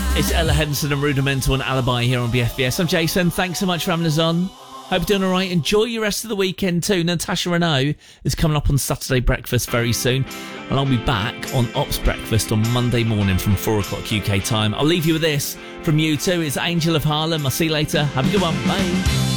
It's Ella Henderson and Rudimental and Alibi here on BFBS. I'm Jason. Thanks so much for having us on. Hope you're doing all right. Enjoy your rest of the weekend too. Natasha Renault is coming up on Saturday Breakfast very soon. And I'll be back on Ops Breakfast on Monday morning from 4 o'clock UK time. I'll leave you with this from U2. It's Angel of Harlem. I'll see you later. Have a good one. Bye.